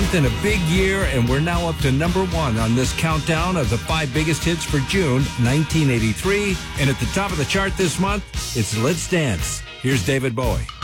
month and a big year, and we're now up to number 1 on this countdown of the 5 biggest hits for June 1983. And at the top of the chart this month, it's Let's Dance. Here's David Bowie.